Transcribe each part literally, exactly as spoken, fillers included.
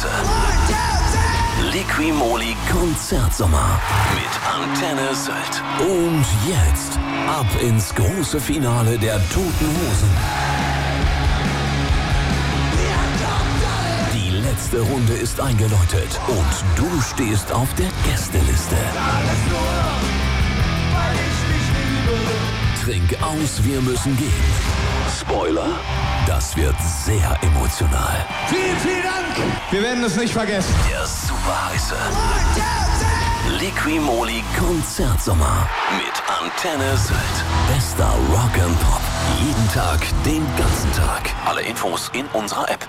Heiße. Liqui-Moly Konzertsommer mit Antenne Sylt. Und jetzt ab ins große Finale der Toten Hosen. Die letzte Runde ist eingeläutet und du stehst auf der Gästeliste. Trink aus, wir müssen gehen. Spoiler, das wird sehr emotional. Vielen, vielen Dank. Wir werden es nicht vergessen. Der super heiße Liqui-Moly Konzertsommer mit Antenne Sylt. Bester Rock and Pop. Jeden Tag, den ganzen Tag. Alle Infos in unserer App.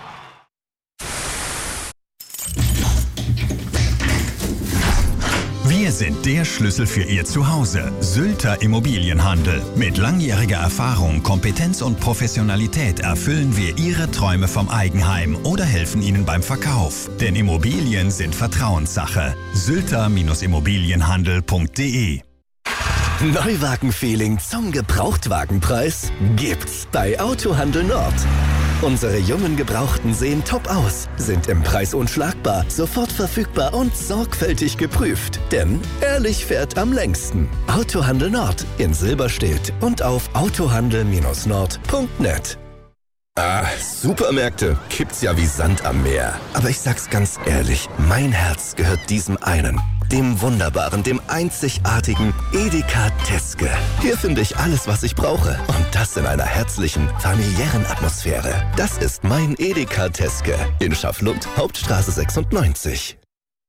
Wir sind der Schlüssel für Ihr Zuhause. Sylter Immobilienhandel. Mit langjähriger Erfahrung, Kompetenz und Professionalität erfüllen wir Ihre Träume vom Eigenheim oder helfen Ihnen beim Verkauf. Denn Immobilien sind Vertrauenssache. sylter Immobilienhandel punkt de. Neuwagen-Feeling zum Gebrauchtwagenpreis gibt's bei Autohandel Nord. Unsere jungen Gebrauchten sehen top aus, sind im Preis unschlagbar, sofort verfügbar und sorgfältig geprüft. Denn ehrlich fährt am längsten. Autohandel Nord in Silberstedt und auf autohandel Nord punkt net. Ah, Supermärkte gibt's ja wie Sand am Meer. Aber ich sag's ganz ehrlich, mein Herz gehört diesem einen. Dem wunderbaren, dem einzigartigen Edeka Teske. Hier finde ich alles, was ich brauche. Und das in einer herzlichen, familiären Atmosphäre. Das ist mein Edeka Teske in Schafflund, Hauptstraße sechsundneunzig.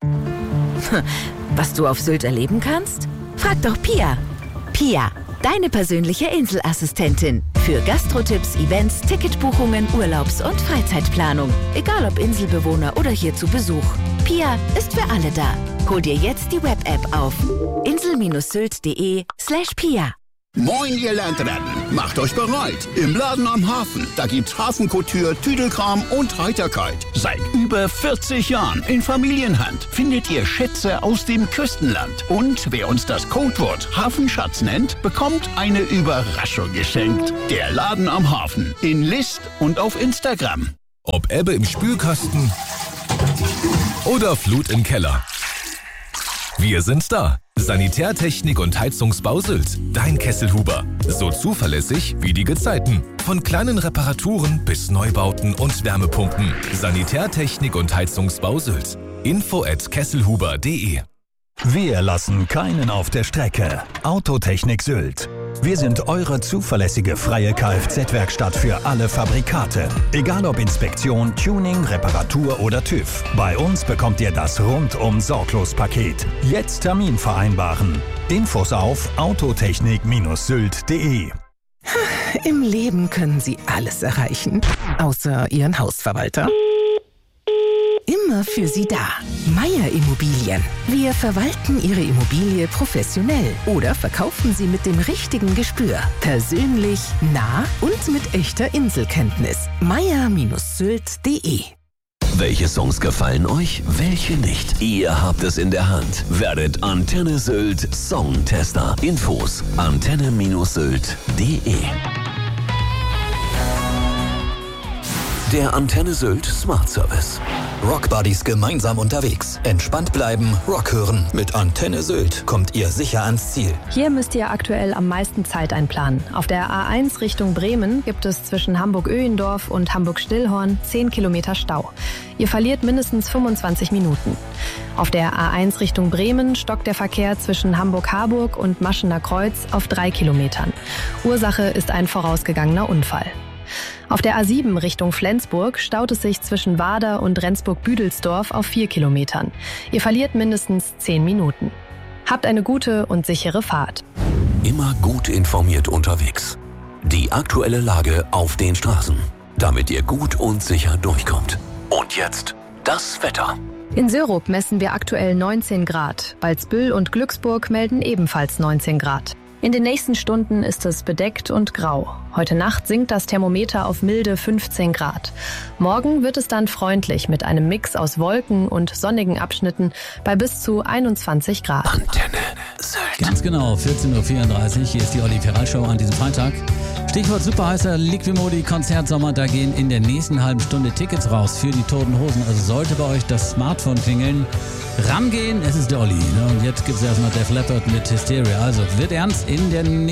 Was du auf Sylt erleben kannst? Frag doch Pia. Pia, deine persönliche Inselassistentin. Für Gastrotipps, Events, Ticketbuchungen, Urlaubs- und Freizeitplanung. Egal ob Inselbewohner oder hier zu Besuch. Pia ist für alle da. Hol dir jetzt die Web-App auf insel-sylt.de slash Pia. Moin, ihr Landratten! Macht euch bereit! Im Laden am Hafen, da gibt's Hafenkouture, Tüdelkram und Heiterkeit. Seit über vierzig Jahren in Familienhand findet ihr Schätze aus dem Küstenland. Und wer uns das Codewort Hafenschatz nennt, bekommt eine Überraschung geschenkt. Der Laden am Hafen in List und auf Instagram. Ob Ebbe im Spülkasten oder Flut im Keller. Wir sind da. Sanitärtechnik und Heizungsbau Sylt. Dein Kesselhuber. So zuverlässig wie die Gezeiten. Von kleinen Reparaturen bis Neubauten und Wärmepumpen. Sanitärtechnik und Heizungsbau Sylt. Info at kesselhuber punkt de. Wir lassen keinen auf der Strecke. Autotechnik Sylt. Wir sind eure zuverlässige freie Kfz-Werkstatt für alle Fabrikate. Egal ob Inspektion, Tuning, Reparatur oder TÜV. Bei uns bekommt ihr das Rundum-Sorglos-Paket. Jetzt Termin vereinbaren. Infos auf autotechnik Sylt punkt de. Im Leben können Sie alles erreichen, außer Ihren Hausverwalter. Immer für Sie da. Meier Immobilien. Wir verwalten Ihre Immobilie professionell oder verkaufen sie mit dem richtigen Gespür. Persönlich, nah und mit echter Inselkenntnis. meier Sylt punkt de. Welche Songs gefallen euch, welche nicht? Ihr habt es in der Hand. Werdet Antenne Sylt Songtester. Infos antenne Sylt punkt de. Der Antenne Sylt Smart Service. Rockbuddies gemeinsam unterwegs. Entspannt bleiben, Rock hören. Mit Antenne Sylt kommt ihr sicher ans Ziel. Hier müsst ihr aktuell am meisten Zeit einplanen. Auf der A eins Richtung Bremen gibt es zwischen Hamburg-Öhendorf und Hamburg-Stillhorn zehn Kilometer Stau. Ihr verliert mindestens fünfundzwanzig Minuten. Auf der A eins Richtung Bremen stockt der Verkehr zwischen Hamburg-Harburg und Maschener Kreuz auf drei Kilometern. Ursache ist ein vorausgegangener Unfall. Auf der A sieben Richtung Flensburg staut es sich zwischen Wader und Rendsburg-Büdelsdorf auf vier Kilometern. Ihr verliert mindestens zehn Minuten. Habt eine gute und sichere Fahrt. Immer gut informiert unterwegs. Die aktuelle Lage auf den Straßen, damit ihr gut und sicher durchkommt. Und jetzt das Wetter. In Sörup messen wir aktuell neunzehn Grad. Balzbüll und Glücksburg melden ebenfalls neunzehn Grad. In den nächsten Stunden ist es bedeckt und grau. Heute Nacht sinkt das Thermometer auf milde fünfzehn Grad. Morgen wird es dann freundlich mit einem Mix aus Wolken und sonnigen Abschnitten bei bis zu einundzwanzig Grad. Antenne Sylt. Ganz genau, vierzehn Uhr vierunddreißig. Hier ist die Olli Ferrari Show an diesem Freitag. Stichwort superheißer Liquimodi Konzertsommer. Da gehen in der nächsten halben Stunde Tickets raus für die Toten Hosen. Also sollte bei euch das Smartphone klingeln, rangehen. Es ist der Olli. Ne? Und jetzt gibt es erstmal Def Leppard mit Hysteria. Also wird ernst in der